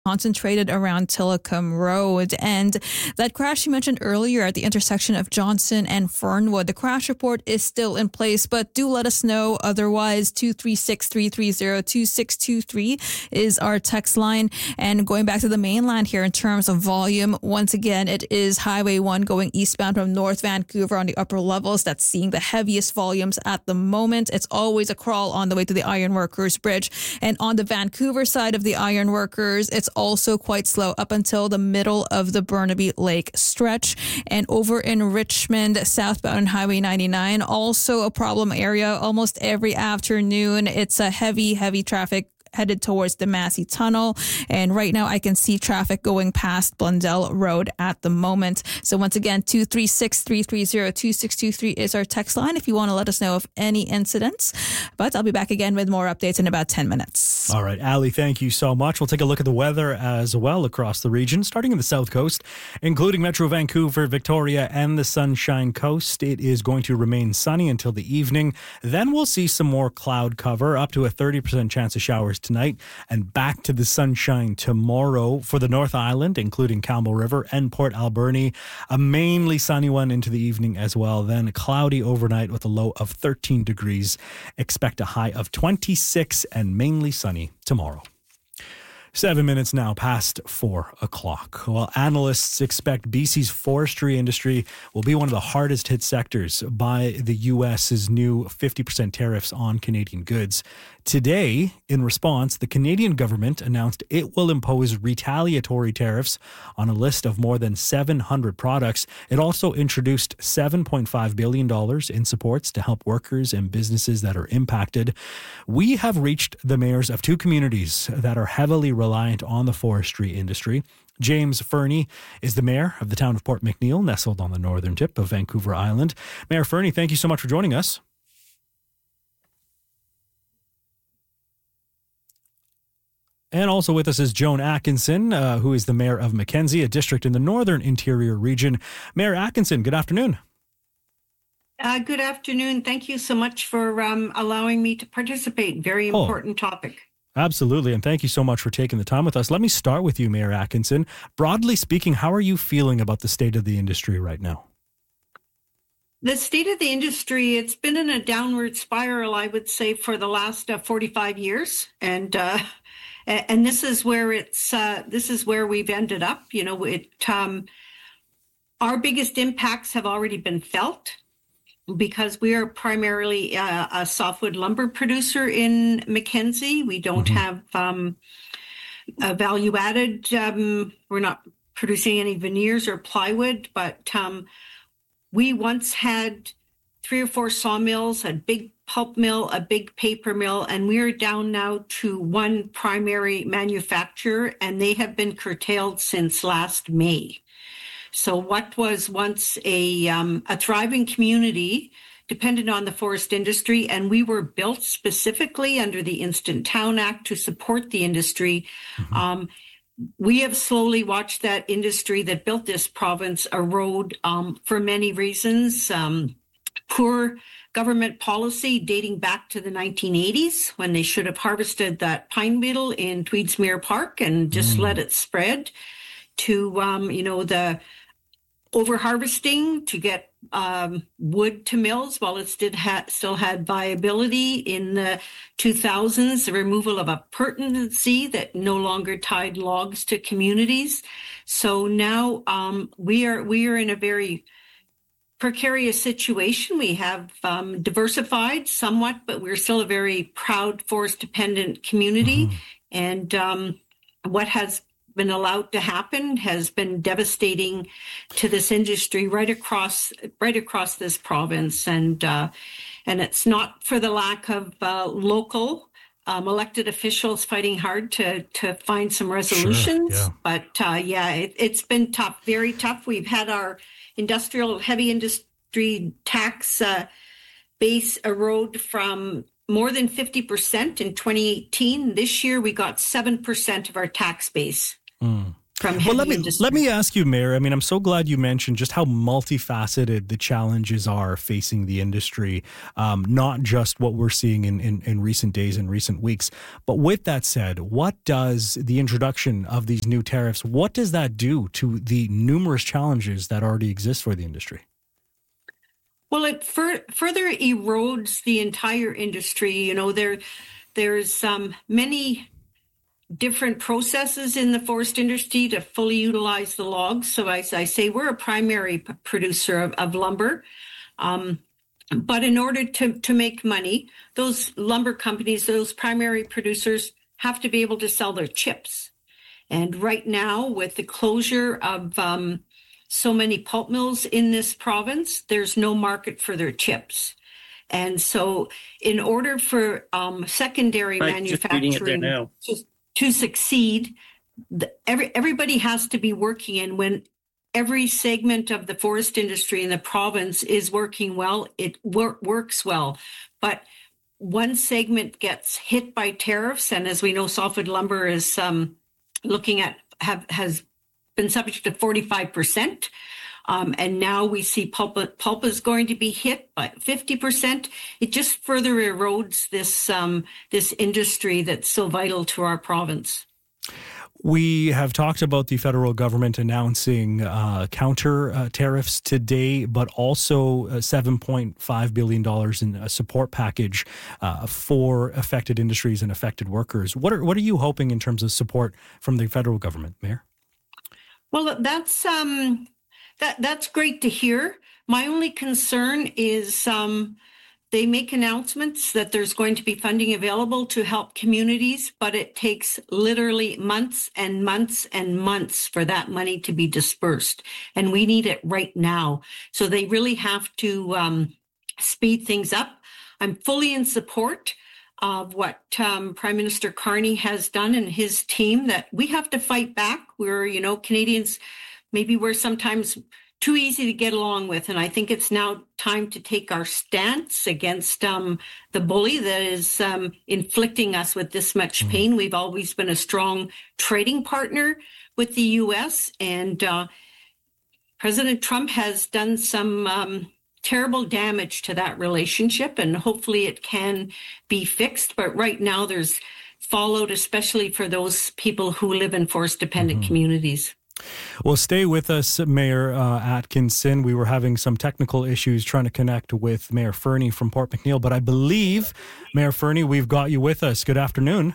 concentrated around Tillicum Road. And that crash you mentioned earlier at the intersection of Johnson and Fernwood, the crash report is still in place, but do let us know otherwise. 236-330-2623 is our text line. And going back to the mainland here in terms of volume, once again, it is Highway 1 going eastbound from North Vancouver on the upper levels that's seeing the heaviest volumes at the moment. It's always a crawl on the way to the Ironworkers Bridge. And on the Vancouver side of the Ironworkers, it's also quite slow up until the middle of the Burnaby Lake stretch. And over in Richmond, southbound on Highway 99, also a problem area almost every afternoon. It's a heavy traffic headed towards the Massey Tunnel. And right now I can see traffic going past Blundell Road at the moment. So once again, 236-330-2623 is our text line if you want to let us know of any incidents. But I'll be back again with more updates in about 10 minutes. All right, Ali, thank you so much. We'll take a look at the weather as well across the region, starting in the south coast, including Metro Vancouver, Victoria, and the Sunshine Coast. It is going to remain sunny until the evening. Then we'll see some more cloud cover, up to a 30% chance of showers tonight, and back to the sunshine tomorrow for the North Island, including Campbell River and Port Alberni. A mainly sunny one into the evening as well. Then cloudy overnight with a low of 13 degrees. Expect a high of 26 and mainly sunny tomorrow. 7 minutes now past 4 o'clock. Well, analysts expect BC's forestry industry will be one of the hardest hit sectors by the U.S.'s new 50% tariffs on Canadian goods. Today, in response, the Canadian government announced it will impose retaliatory tariffs on a list of more than 700 products. It also introduced $7.5 billion in supports to help workers and businesses that are impacted. We have reached the mayors of two communities that are heavily reliant on the forestry industry. James Fernie is the mayor of the town of Port McNeill, nestled on the northern tip of Vancouver Island. Mayor Fernie, thank you so much for joining us. And also with us is Joan Atkinson, who is the mayor of Mackenzie, a district in the northern interior region. Mayor Atkinson, good afternoon. Good afternoon. Thank you so much for allowing me to participate. Very important topic. Absolutely. And thank you so much for taking the time with us. Let me start with you, Mayor Atkinson. Broadly speaking, how are you feeling about the state of the industry right now? The state of the industry, it's been in a downward spiral, I would say, for the last 45 years. And this is where we've ended up. You know, our biggest impacts have already been felt because we are primarily a softwood lumber producer in Mackenzie. We don't have a value added. We're not producing any veneers or plywood, but we once had 3 or 4 sawmills, a big pulp mill, a big paper mill, and we are down now to one primary manufacturer, and they have been curtailed since last May. So what was once a thriving community depended on the forest industry, and we were built specifically under the Instant Town Act to support the industry. We have slowly watched that industry that built this province erode for many reasons. Poor government policy dating back to the 1980s when they should have harvested that pine beetle in Tweedsmuir Park and just let it spread to, the over-harvesting to get wood to mills while it still had viability. In the 2000s, the removal of a pertinency that no longer tied logs to communities. So now we are in a very precarious situation. We have diversified somewhat, but we're still a very proud forest-dependent community. And what has been allowed to happen has been devastating to this industry right across this province. And it's not for the lack of local elected officials fighting hard to find some resolutions. Sure, yeah. But it's been tough, very tough. We've had our heavy industry tax base erode from more than 50% in 2018. This year, we got 7% of our tax base. from heavy industry. Let me ask you, Mayor. I mean, I'm so glad you mentioned just how multifaceted the challenges are facing the industry, not just what we're seeing in recent days and recent weeks. But with that said, what does the introduction of these new tariffs, what does that do to the numerous challenges that already exist for the industry? Well, it further erodes the entire industry. You know, there's many different processes in the forest industry to fully utilize the logs. So as I say, we're a primary producer of lumber. But in order to make money, those lumber companies, those primary producers have to be able to sell their chips. And right now, with the closure of so many pulp mills in this province, there's no market for their chips. And so in order for secondary manufacturing to succeed, everybody has to be working. And when every segment of the forest industry in the province is working well, it works well. But one segment gets hit by tariffs, and as we know, softwood lumber is has been subject to 45%. And now we see pulp is going to be hit by 50%. It just further erodes this industry that's so vital to our province. We have talked about the federal government announcing counter tariffs today, but also $7.5 billion in a support package for affected industries and affected workers. What are you hoping in terms of support from the federal government, Mayor? Well, that's great to hear. My only concern is they make announcements that there's going to be funding available to help communities, but it takes literally months and months and months for that money to be dispersed. And we need it right now. So they really have to speed things up. I'm fully in support of what Prime Minister Carney has done and his team, that we have to fight back. We're, Canadians, maybe we're sometimes too easy to get along with. And I think it's now time to take our stance against the bully that is inflicting us with this much pain. We've always been a strong trading partner with the U.S. and President Trump has done some terrible damage to that relationship, and hopefully it can be fixed. But right now there's fallout, especially for those people who live in forest-dependent communities. Well, stay with us, Mayor Atkinson. We were having some technical issues trying to connect with Mayor Fernie from Port McNeill, but I believe, Mayor Fernie, we've got you with us. Good afternoon.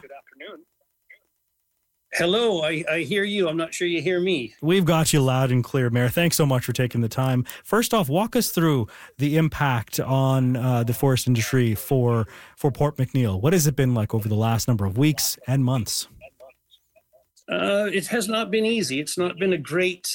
Hello, I hear you. I'm not sure you hear me. We've got you loud and clear, Mayor. Thanks so much for taking the time. First off, walk us through the impact on the forest industry for Port McNeill. What has it been like over the last number of weeks and months? It has not been easy. It's not been a great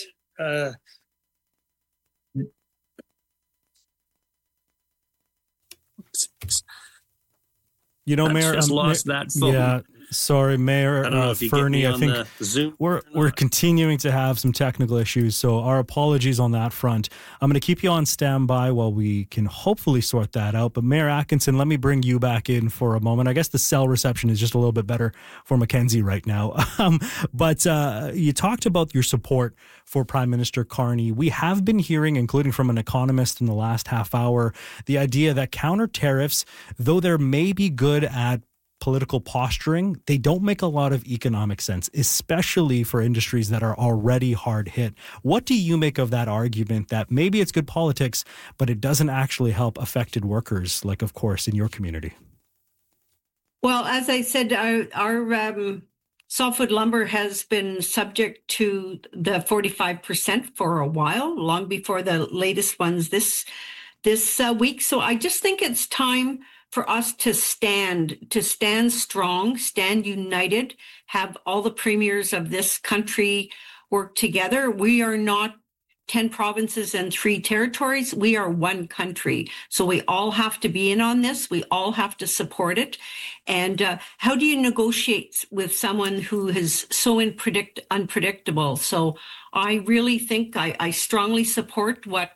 Mayor, just lost that phone. Yeah, sorry, Mayor Fernie. I think Zoom. We're continuing to have some technical issues, so our apologies on that front. I'm going to keep you on standby while we can hopefully sort that out. But Mayor Atkinson, let me bring you back in for a moment. I guess the cell reception is just a little bit better for Mackenzie right now. But you talked about your support for Prime Minister Carney. We have been hearing, including from an economist in the last half hour, the idea that counter tariffs, though they may be good at political posturing, they don't make a lot of economic sense, especially for industries that are already hard hit. What do you make of that argument that maybe it's good politics, but it doesn't actually help affected workers, like, of course, in your community? Well, as I said, our softwood lumber has been subject to the 45% for a while, long before the latest ones this week. So I just think it's time for us to stand strong, stand united, have all the premiers of this country work together. We are not 10 provinces and 3 territories. We are one country. So we all have to be in on this. We all have to support it. And how do you negotiate with someone who is so unpredictable? So I really think I strongly support what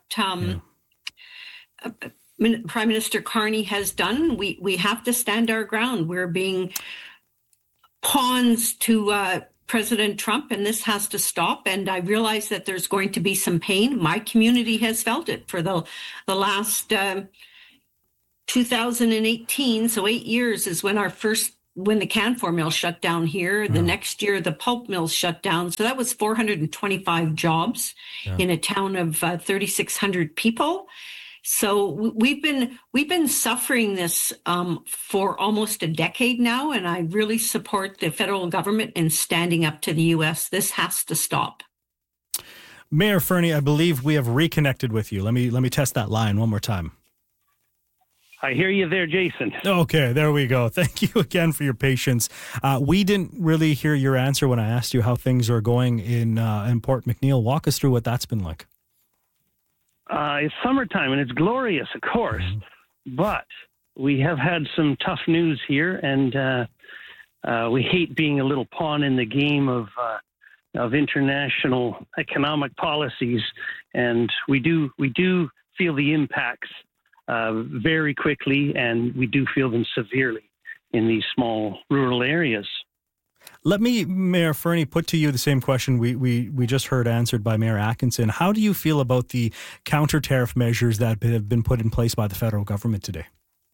Prime Minister Carney has done. We have to stand our ground. We're being pawns to President Trump, and this has to stop. And I realize that there's going to be some pain. My community has felt it for the last 2018. So 8 years is when when the Canfor mill shut down here. The next year, the pulp mills shut down. So that was 425 jobs in a town of 3,600 people. So we've been suffering this for almost a decade now, and I really support the federal government in standing up to the U.S. This has to stop. Mayor Fernie, I believe we have reconnected with you. Let me test that line one more time. I hear you there, Jason. Okay, there we go. Thank you again for your patience. We didn't really hear your answer when I asked you how things are going in Port McNeill. Walk us through what that's been like. It's summertime and it's glorious, of course, but we have had some tough news here, and we hate being a little pawn in the game of international economic policies, and we do feel the impacts very quickly, and we do feel them severely in these small rural areas. Let me, Mayor Fernie, put to you the same question we just heard answered by Mayor Atkinson. How do you feel about the counter-tariff measures that have been put in place by the federal government today?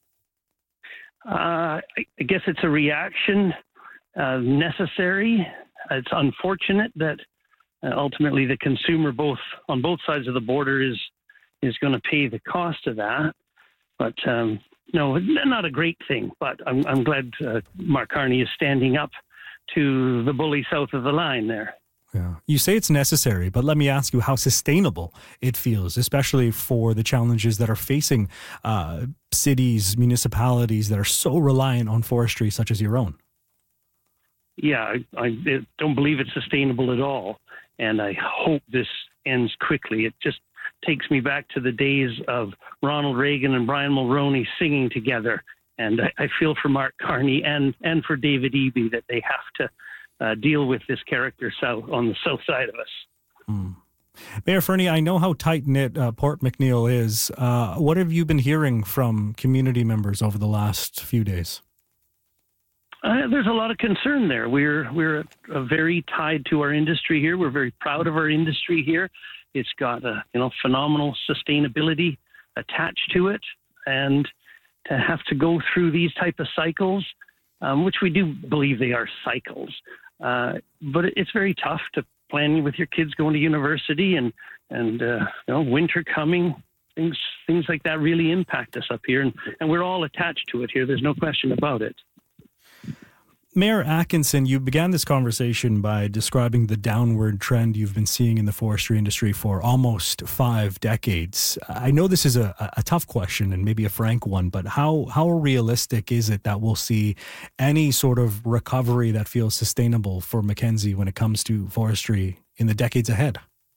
I guess it's a reaction necessary. It's unfortunate that ultimately the consumer on both sides of the border is going to pay the cost of that. But no, not a great thing. But I'm glad Mark Carney is standing up to the bully south of the line there. Yeah. You say it's necessary, but let me ask you how sustainable it feels, especially for the challenges that are facing cities, municipalities that are so reliant on forestry, such as your own. Yeah, I don't believe it's sustainable at all, and I hope this ends quickly. It just takes me back to the days of Ronald Reagan and Brian Mulroney singing together. And I feel for Mark Carney and for David Eby that they have to deal with this character on the south side of us. Mayor Fernie, I know how tight-knit Port McNeill is. What have you been hearing from community members over the last few days? There's a lot of concern there. We're very tied to our industry here. We're very proud of our industry here. It's got phenomenal sustainability attached to it, and to have to go through these type of cycles, which we do believe they are cycles, but it's very tough to plan with your kids going to university and winter coming. Things like that really impact us up here, and we're all attached to it here. There's no question about it. Mayor Atkinson, you began this conversation by describing the downward trend you've been seeing in the forestry industry for almost 5 decades. I know this is a tough question and maybe a frank one, but how realistic is it that we'll see any sort of recovery that feels sustainable for Mackenzie when it comes to forestry in the decades ahead?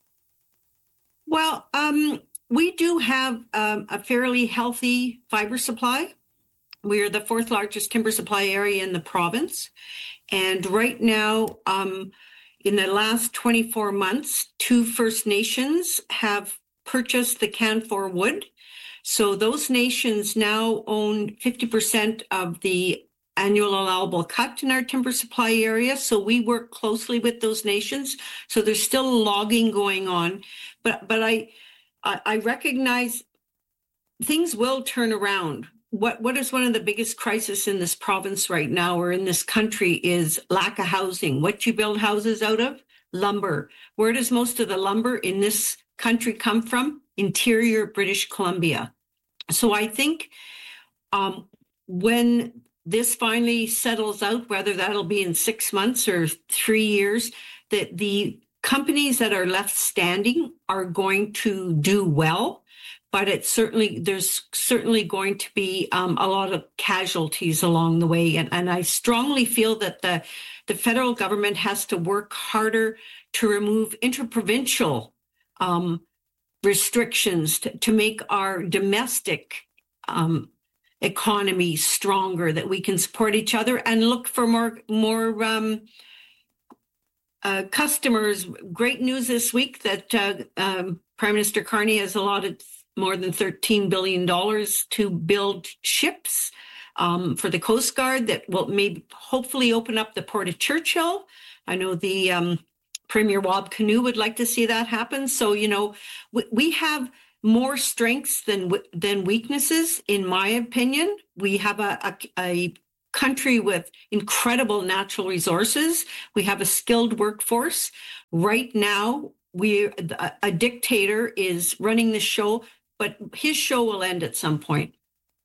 Well, we do have a fairly healthy fiber supply. We are the 4th largest timber supply area in the province. And right now, in the last 24 months, 2 First Nations have purchased the Canfor wood. So those nations now own 50% of the annual allowable cut in our timber supply area. So we work closely with those nations. So there's still logging going on. But I recognize things will turn around. What is one of the biggest crises in this province right now or in this country is lack of housing. What do you build houses out of? Lumber. Where does most of the lumber in this country come from? Interior British Columbia. So I think when this finally settles out, whether that'll be in 6 months or 3 years, that the companies that are left standing are going to do well. But there's certainly going to be a lot of casualties along the way. And I strongly feel that the federal government has to work harder to remove interprovincial restrictions to make our domestic economy stronger, that we can support each other and look for more customers. Great news this week that Prime Minister Carney has allotted more than $13 billion to build ships for the Coast Guard that will maybe hopefully open up the Port of Churchill. I know the Premier Wab Kinew would like to see that happen. So, we have more strengths than weaknesses, in my opinion. We have a country with incredible natural resources. We have a skilled workforce. Right now, a dictator is running the show, but his show will end at some point.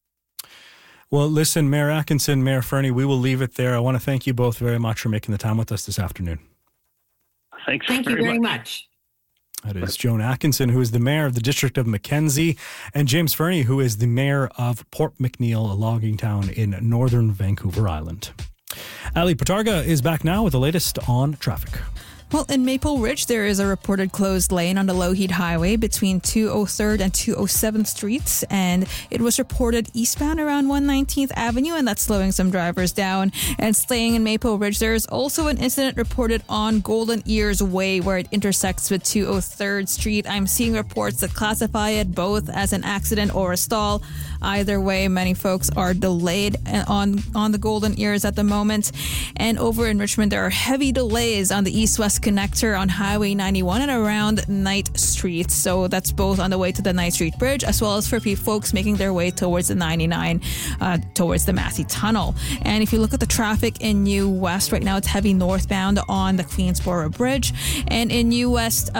Well, listen, Mayor Atkinson, Mayor Fernie, we will leave it there. I want to thank you both very much for making the time with us this afternoon. Thank you very much. That is Joan Atkinson, who is the mayor of the District of Mackenzie, and James Fernie, who is the mayor of Port McNeill, a logging town in northern Vancouver Island. Ali Patarga is back now with the latest on traffic. Well, in Maple Ridge, there is a reported closed lane on the Lougheed Highway between 203rd and 207th Streets, and it was reported eastbound around 119th Avenue, and that's slowing some drivers down. And staying in Maple Ridge, there is also an incident reported on Golden Ears Way where it intersects with 203rd Street. I'm seeing reports that classify it both as an accident or a stall. Either way, many folks are delayed on the Golden Ears at the moment. And over in Richmond, there are heavy delays on the east-west connector on Highway 91 and around Knight Street. So that's both on the way to the Knight Street Bridge as well as for folks making their way towards the 99 towards the Massey Tunnel. And if you look at the traffic in New West, right now it's heavy northbound on the Queensboro Bridge. And in New West,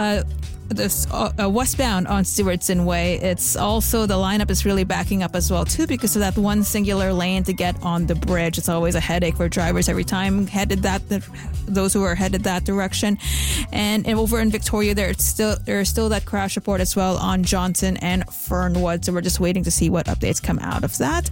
westbound on Stewardson Way, it's also the lineup is really backing up as well too because of that one singular lane to get on the bridge. It's always a headache for drivers every time those who are headed that direction. And over in Victoria, there's still that crash report as well on Johnson and Fernwood. So we're just waiting to see what updates come out of that.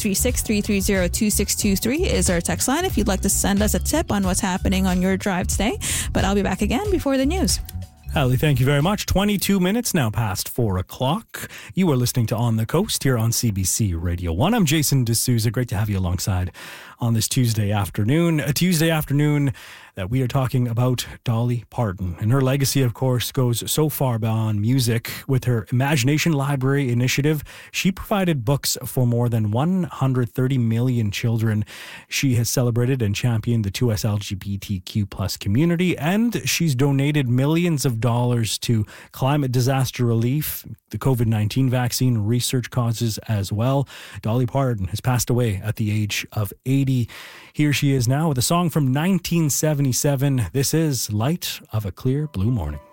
236-330-2623 is our text line if you'd like to send us a tip on what's happening on your drive today. But I'll be back again before the news. Ali, thank you very much. 22 minutes now past 4 o'clock. You are listening to On the Coast here on CBC Radio 1. I'm Jason D'Souza. Great to have you alongside on this Tuesday afternoon. A Tuesday afternoon that we are talking about Dolly Parton. And her legacy, of course, goes so far beyond music. With her Imagination Library initiative, she provided books for more than 130 million children. She has celebrated and championed the 2S LGBTQ plus community, and she's donated millions of dollars to climate disaster relief, the COVID-19 vaccine, research causes as well. Dolly Parton has passed away at the age of 80. Here she is now with a song from 1977. This is Light of a Clear Blue Morning.